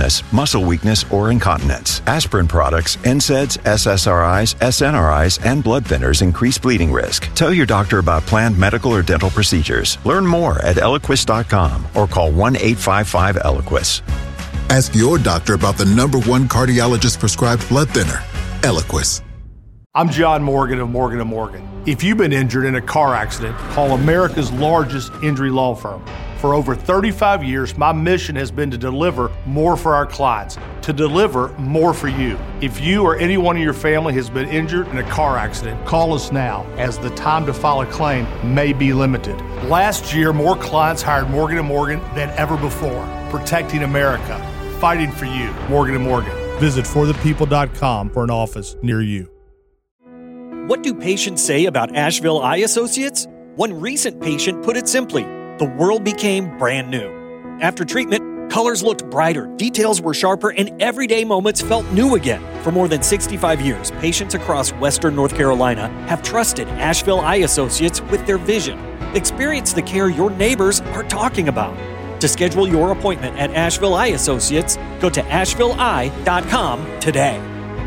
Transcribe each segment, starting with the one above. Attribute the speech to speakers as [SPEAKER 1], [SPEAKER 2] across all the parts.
[SPEAKER 1] stiffness, muscle weakness, or incontinence. Aspirin products, NSAIDs, SSRIs, SNRIs, and blood thinners increase bleeding risk. Tell your doctor about planned medical or dental procedures. Learn more at Eliquis.com or call 1-855-ELIQUIS.
[SPEAKER 2] Ask your doctor about the #1 cardiologist-prescribed blood thinner, Eliquis.
[SPEAKER 3] I'm John Morgan of Morgan & Morgan. If you've been injured in a car accident, call America's largest injury law firm. For over 35 years, my mission has been to deliver more for our clients, to deliver more for you. If you or anyone in your family has been injured in a car accident, call us now, as the time to file a claim may be limited. Last year, more clients hired Morgan & Morgan than ever before, protecting America, fighting for you. Morgan & Morgan. Visit forthepeople.com for an office near you.
[SPEAKER 4] What do patients say about Asheville Eye Associates? One recent patient put it simply: the world became brand new. After treatment, colors looked brighter, details were sharper, and everyday moments felt new again. For more than 65 years, patients across Western North Carolina have trusted Asheville Eye Associates with their vision. Experience the care your neighbors are talking about. To schedule your appointment at Asheville Eye Associates, go to ashevilleeye.com today.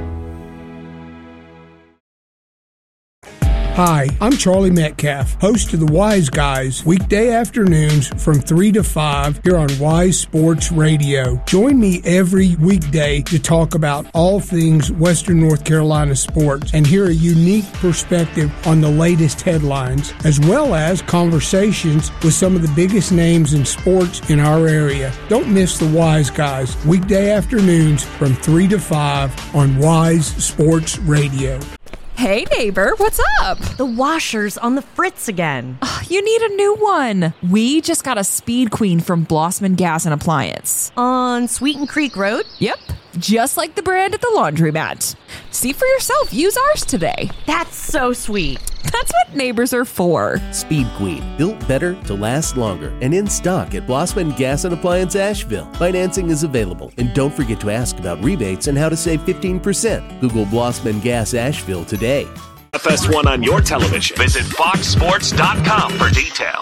[SPEAKER 5] Hi, I'm Charlie Metcalf, host of the Wise Guys, weekday afternoons from 3 to 5 here on Wise Sports Radio. Join me every weekday to talk about all things Western North Carolina sports and hear a unique perspective on the latest headlines, as well as conversations with some of the biggest names in sports in our area. Don't miss the Wise Guys, weekday afternoons from 3 to 5 on Wise Sports Radio.
[SPEAKER 6] Hey neighbor, what's up?
[SPEAKER 7] The washer's on the fritz again.
[SPEAKER 6] Oh, you need a new one. We just got a Speed Queen from Blossman Gas and Appliance.
[SPEAKER 7] On Sweeten Creek Road?
[SPEAKER 6] Yep, just like the brand at the laundromat. See for yourself, use ours today.
[SPEAKER 7] That's so sweet.
[SPEAKER 6] That's what neighbors are for.
[SPEAKER 8] Speed Queen, built better to last longer, and in stock at Blossman Gas and Appliance Asheville. Financing is available, and don't forget to ask about rebates and how to save 15%. Google Blossman Gas Asheville today.
[SPEAKER 9] FS1 on your television. Visit foxsports.com for details.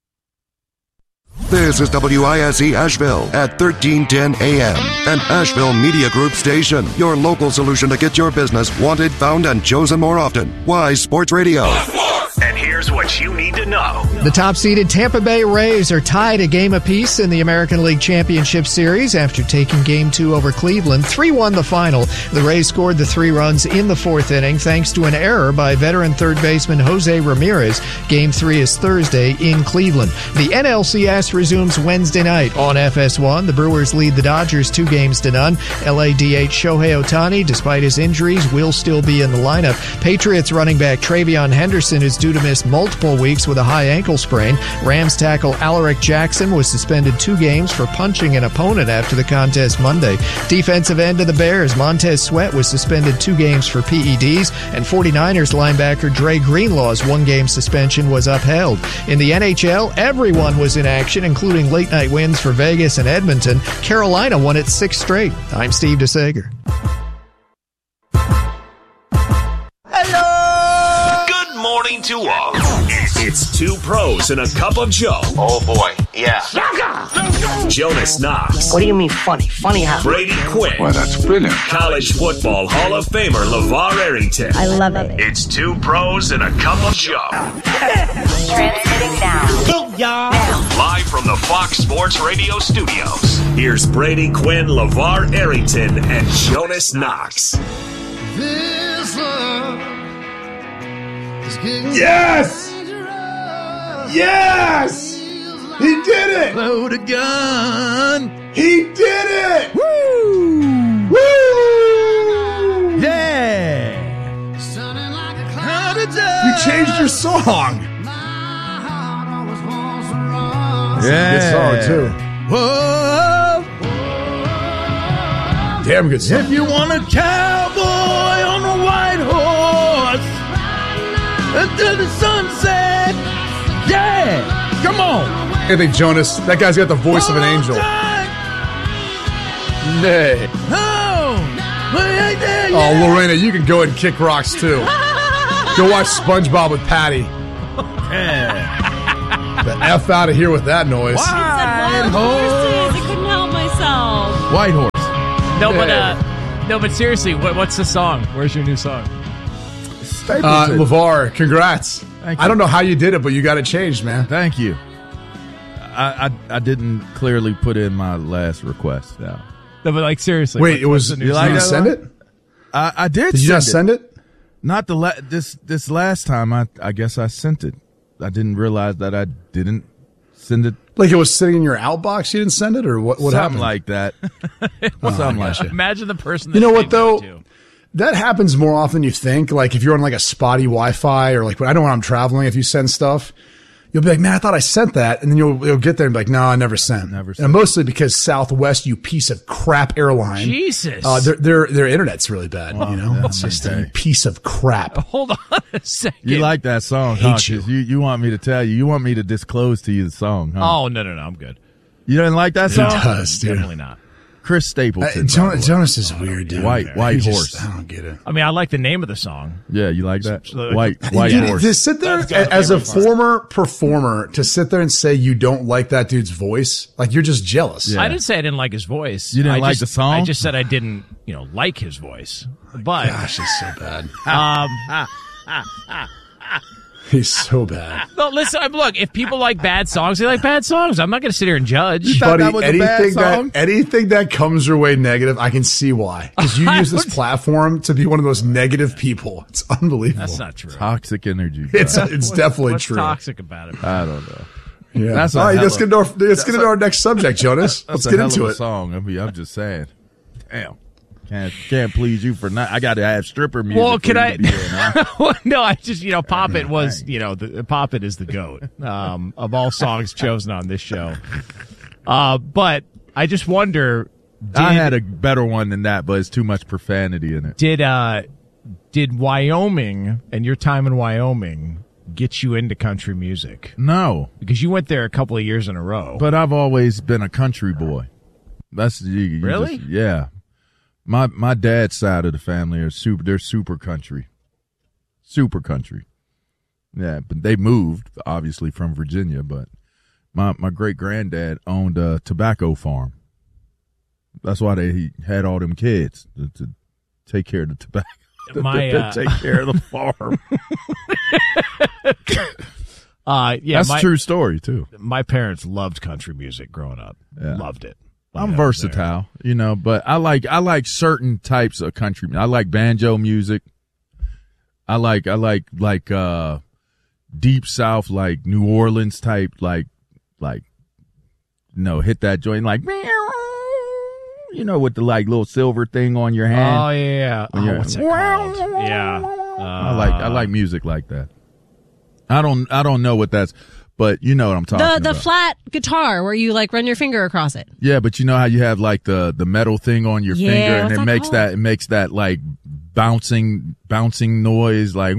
[SPEAKER 10] This is WISE Asheville at 1310 AM, an Asheville Media Group station. Your local solution to get your business wanted, found, and chosen more often. Wise Sports Radio.
[SPEAKER 9] And here's what you need to know.
[SPEAKER 11] The top-seeded Tampa Bay Rays are tied a game apiece in the American League Championship Series after taking Game 2 over Cleveland. 3-1 the final. The Rays scored the 3 runs in the 4th inning thanks to an error by veteran third baseman Jose Ramirez. Game 3 is Thursday in Cleveland. The NLCS resumes Wednesday night on FS1. The Brewers lead the Dodgers 2-0. LA DH Shohei Ohtani, despite his injuries, will still be in the lineup. Patriots running back Travion Henderson is due to miss multiple weeks with a high ankle sprain. Rams tackle Alaric Jackson was suspended 2 games for punching an opponent after the contest Monday. Defensive end of the Bears, Montez Sweat, was suspended 2 games for PEDs, and 49ers linebacker Dre Greenlaw's 1-game suspension was upheld. In the NHL, everyone was in action, including late-night wins for Vegas and Edmonton. Carolina won its 6th straight. I'm Steve DeSager.
[SPEAKER 9] Morning to all. It's 2 pros and a cup of Joe.
[SPEAKER 12] Oh boy, yeah.
[SPEAKER 9] Jonas Knox.
[SPEAKER 12] What do you mean funny? Funny how?
[SPEAKER 9] Brady Quinn.
[SPEAKER 13] Well, that's brilliant.
[SPEAKER 9] College football Hall of Famer LeVar Arrington.
[SPEAKER 7] I love it.
[SPEAKER 9] It's 2 pros and a cup of Joe.
[SPEAKER 7] Transmitting now.
[SPEAKER 9] Live from the Fox Sports Radio studios. Here's Brady Quinn, LeVar Arrington, and Jonas Knox.
[SPEAKER 14] This love.
[SPEAKER 15] Yes! Yes! He did it!
[SPEAKER 14] Load a gun.
[SPEAKER 15] He did it!
[SPEAKER 14] Woo!
[SPEAKER 15] Woo!
[SPEAKER 14] Yeah!
[SPEAKER 15] You changed your song.
[SPEAKER 14] Yeah.
[SPEAKER 15] Good song, too.
[SPEAKER 14] Whoa!
[SPEAKER 15] Damn good song.
[SPEAKER 14] If you want a cowboy on a white horse until the sunset, yeah, come on.
[SPEAKER 15] Anthony Jonas, that guy's got the voice of an angel. Nay. Oh, Lorena, you can go ahead and kick rocks too. Go watch SpongeBob with Patty. The F out of here with that noise.
[SPEAKER 14] White horse.
[SPEAKER 7] I couldn't help myself.
[SPEAKER 14] White horse.
[SPEAKER 13] No, but seriously, what's the song? Where's your new song?
[SPEAKER 15] LeVar, congrats.
[SPEAKER 16] Thank you.
[SPEAKER 15] I don't know how you did it, but you got it changed, man.
[SPEAKER 16] Thank you. I didn't clearly put in my last request.
[SPEAKER 13] No, but like seriously.
[SPEAKER 15] Wait, it was.
[SPEAKER 16] You like
[SPEAKER 15] to send it?
[SPEAKER 16] I did.
[SPEAKER 15] Did you just send it?
[SPEAKER 16] Not this last time. I guess I sent it. I didn't realize that I didn't send it.
[SPEAKER 15] Like it was sitting in your outbox. You didn't send it, or what? What
[SPEAKER 16] Something
[SPEAKER 15] happened?
[SPEAKER 16] Like that. Something like that.
[SPEAKER 13] Imagine the person.
[SPEAKER 15] You know what though? That happens more often than you think. Like if you're on like a spotty Wi-Fi, or like I know when I'm traveling, if you send stuff, you'll be like, "Man, I thought I sent that," and then you'll get there and be like, "No, I never sent." And mostly because Southwest, you piece of crap airline.
[SPEAKER 13] Jesus.
[SPEAKER 15] Their internet's really bad. You know, it's just a piece of crap.
[SPEAKER 13] Hold on a second.
[SPEAKER 16] You like that song, huh? 'Cause you want me to tell you. You want me to disclose to you the song, huh?
[SPEAKER 13] Oh no, I'm good.
[SPEAKER 16] You didn't like that song?
[SPEAKER 15] He does, dude.
[SPEAKER 13] Definitely not.
[SPEAKER 16] Chris Stapleton.
[SPEAKER 15] Jonas is weird, dude.
[SPEAKER 16] White horse.
[SPEAKER 15] I don't get it.
[SPEAKER 13] I mean, I like the name of the song.
[SPEAKER 16] Yeah, you like that?
[SPEAKER 13] So,
[SPEAKER 16] White
[SPEAKER 15] Dude,
[SPEAKER 16] horse.
[SPEAKER 15] to sit there as a former performer, to sit there and say you don't like that dude's voice, like you're just jealous.
[SPEAKER 13] I didn't say I didn't like his voice.
[SPEAKER 16] You didn't like
[SPEAKER 13] the
[SPEAKER 16] song?
[SPEAKER 13] I just said I didn't, like his voice. But
[SPEAKER 15] Gosh, he's so bad. He's so bad.
[SPEAKER 13] No, listen. Look, if people like bad songs, they like bad songs. I'm not going to sit here and judge.
[SPEAKER 15] Buddy, anything that comes your way negative, I can see why. Because you use this platform to be one of those negative people. It's unbelievable.
[SPEAKER 13] That's not true.
[SPEAKER 16] Toxic energy.
[SPEAKER 15] It's definitely
[SPEAKER 13] What's
[SPEAKER 15] true.
[SPEAKER 13] toxic about it?
[SPEAKER 16] I don't know.
[SPEAKER 15] Yeah.
[SPEAKER 16] That's
[SPEAKER 15] all right, let's get into our next subject, Jonas. Let's get into it.
[SPEAKER 16] Song. I'm just saying. Damn. Can't please you for not. I got to have stripper music.
[SPEAKER 13] Well, can I?
[SPEAKER 16] To be in, huh?
[SPEAKER 13] No, I just Poppet was Poppet is the GOAT of all songs chosen on this show. But I just wonder.
[SPEAKER 16] I had a better one than that, but it's too much profanity in it.
[SPEAKER 13] Did Wyoming and your time in Wyoming get you into country music?
[SPEAKER 16] No,
[SPEAKER 13] because you went there a couple of years in a row.
[SPEAKER 16] But I've always been a country boy. That's
[SPEAKER 13] really
[SPEAKER 16] yeah. My dad's side of the family are super country. Super country. Yeah, but they moved, obviously, from Virginia, but my great-granddad owned a tobacco farm. That's why he had all them kids, to take care of the tobacco, to take care of the farm. That's a true story, too.
[SPEAKER 13] My parents loved country music growing up. Yeah. Loved it.
[SPEAKER 16] I'm versatile, but I like certain types of country. I like banjo music. I like deep South, like New Orleans type, like hit that joint like with the like little silver thing on your hand.
[SPEAKER 13] Oh yeah. What's that called? Yeah.
[SPEAKER 16] I like music like that. I don't know what that's. But you know what I'm talking about.
[SPEAKER 17] The flat guitar where you like run your finger across it.
[SPEAKER 16] Yeah, but you know how you have like the metal thing on your finger and it makes that like bouncing noise like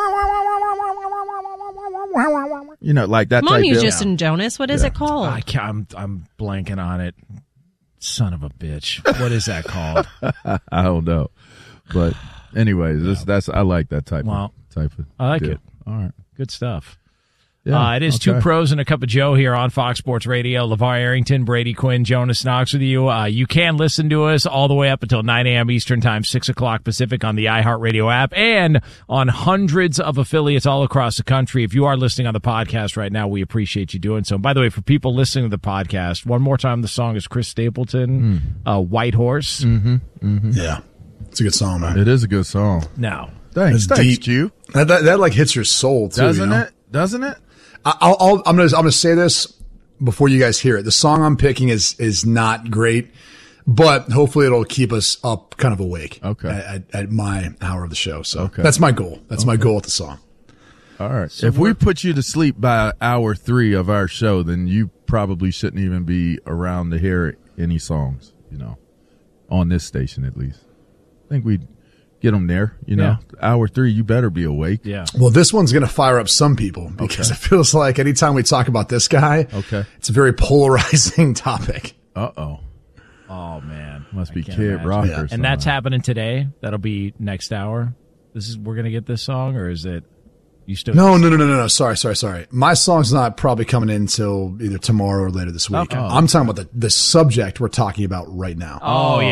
[SPEAKER 16] like that.
[SPEAKER 17] Come on,
[SPEAKER 16] type
[SPEAKER 17] you
[SPEAKER 16] deal.
[SPEAKER 17] Justin Jonas. What is it called?
[SPEAKER 13] I'm blanking on it. Son of a bitch. What is that called?
[SPEAKER 16] I don't know. But anyways, I like that type of
[SPEAKER 13] I like
[SPEAKER 16] deal.
[SPEAKER 13] it.
[SPEAKER 16] All right.
[SPEAKER 13] Good stuff.
[SPEAKER 16] Yeah,
[SPEAKER 13] it is Two Pros and a Cup of Joe here on Fox Sports Radio. LeVar Arrington, Brady Quinn, Jonas Knox with you. You can listen to us all the way up until 9 a.m. Eastern Time, 6 o'clock Pacific on the iHeartRadio app and on hundreds of affiliates all across the country. If you are listening on the podcast right now, we appreciate you doing so. And by the way, for people listening to the podcast, one more time, the song is Chris Stapleton, White Horse.
[SPEAKER 16] Mm-hmm. Mm-hmm.
[SPEAKER 15] Yeah. It's a good song, man.
[SPEAKER 16] It is a good song.
[SPEAKER 13] Now,
[SPEAKER 16] thanks, Q.
[SPEAKER 15] That like hits your soul too,
[SPEAKER 16] Doesn't it?
[SPEAKER 15] I'm gonna say this before you guys hear it. The song I'm picking is not great, but hopefully it'll keep us up, kind of awake.
[SPEAKER 16] Okay.
[SPEAKER 15] At my hour of the show. So that's my goal. That's my goal with the song.
[SPEAKER 16] All right. So if we put you to sleep by hour 3 of our show, then you probably shouldn't even be around to hear any songs. On this station at least. I think we'd get them there, Hour 3, you better be awake.
[SPEAKER 13] Yeah.
[SPEAKER 15] Well, this one's going to fire up some people because it feels like anytime we talk about this guy, it's a very polarizing topic.
[SPEAKER 16] Uh-oh.
[SPEAKER 13] Oh, man.
[SPEAKER 16] Must be Kid Rock or something.
[SPEAKER 13] And that's happening today. That'll be next hour. We're going to get this song, or is it you still?
[SPEAKER 15] No. Sorry. My song's not probably coming in until either tomorrow or later this week.
[SPEAKER 13] Oh.
[SPEAKER 15] I'm talking about the subject we're talking about right now.
[SPEAKER 13] Oh, yeah.